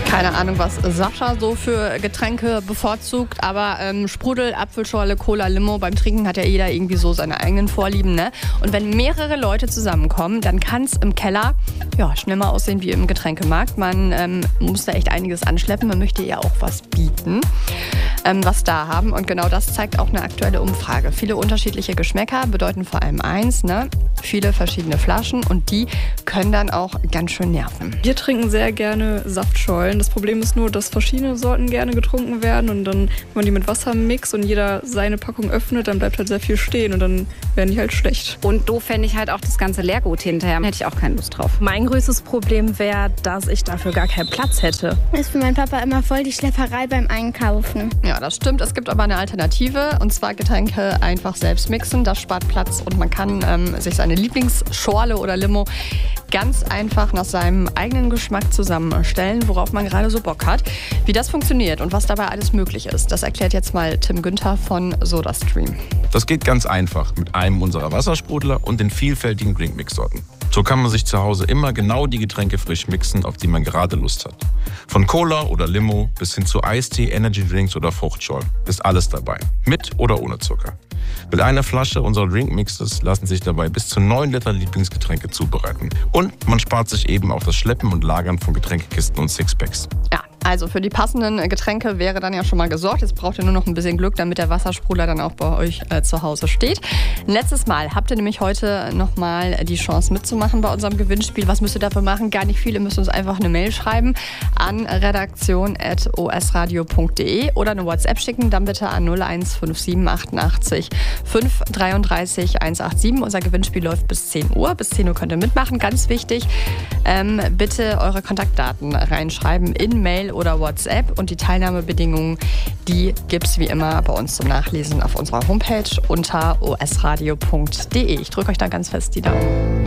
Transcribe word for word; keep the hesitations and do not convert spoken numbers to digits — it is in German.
Keine Ahnung, was Sascha so für Getränke bevorzugt, aber ähm, Sprudel, Apfelschorle, Cola, Limo, beim Trinken hat ja jeder irgendwie so seine eigenen Vorlieben, ne? Und wenn mehrere Leute zusammenkommen, dann kann es im Keller ja, schnell mal aussehen wie im Getränkemarkt. Man ähm, muss da echt einiges anschleppen, man möchte ja auch was bieten, ähm, was da haben. Und genau das zeigt auch eine aktuelle Umfrage. Viele unterschiedliche Geschmäcker bedeuten vor allem eins, ne? Viele verschiedene Flaschen und die können dann auch ganz schön nerven. Wir trinken sehr gerne Saftschollen. Das Problem ist nur, dass verschiedene Sorten gerne getrunken werden und dann, wenn man die mit Wasser mixt und jeder seine Packung öffnet, dann bleibt halt sehr viel stehen und dann werden die halt schlecht. Und doof fände ich halt auch das ganze Leergut hinterher. Hätte ich auch keine Lust drauf. Mein größtes Problem wäre, dass ich dafür gar keinen Platz hätte. Ist für meinen Papa immer voll die Schlepperei beim Einkaufen. Ja, das stimmt. Es gibt aber eine Alternative und zwar Getränke einfach selbst mixen. Das spart Platz und man kann ähm, sich seine Lieblingsschorle oder Limo ganz einfach nach seinem eigenen Geschmack zusammenstellen, worauf man gerade so Bock hat. Wie das funktioniert und was dabei alles möglich ist, das erklärt jetzt mal Tim Günther von SodaStream. Das geht ganz einfach mit einem unserer Wassersprudler und den vielfältigen Drinkmix-Sorten. So kann man sich zu Hause immer genau die Getränke frisch mixen, auf die man gerade Lust hat. Von Cola oder Limo bis hin zu Eistee, Energy-Drinks oder Fruchtschorle ist alles dabei. Mit oder ohne Zucker. Mit einer Flasche unserer Drinkmixes lassen sich dabei bis zu neun Liter Lieblingsgetränke zubereiten. Und man spart sich eben auch das Schleppen und Lagern von Getränkekisten und Sixpacks. Ja, also für die passenden Getränke wäre dann ja schon mal gesorgt. Jetzt braucht ihr nur noch ein bisschen Glück, damit der Wassersprudler dann auch bei euch äh, zu Hause steht. Letztes Mal habt ihr nämlich heute nochmal die Chance mitzumachen bei unserem Gewinnspiel. Was müsst ihr dafür machen? Gar nicht viel. Ihr müsst uns einfach eine Mail schreiben an redaktion at osradio punkt de oder eine WhatsApp schicken. Dann bitte an null eins fünf sieben achtundachtzig fünf dreiunddreißig hundertsiebenundachtzig. Unser Gewinnspiel läuft bis zehn Uhr. Bis zehn Uhr könnt ihr mitmachen. Ganz wichtig, ähm, bitte eure Kontaktdaten reinschreiben in Mail oder WhatsApp. Und die Teilnahmebedingungen, die gibt es wie immer bei uns zum Nachlesen auf unserer Homepage unter osradio punkt de. Ich drücke euch da ganz fest die Daumen.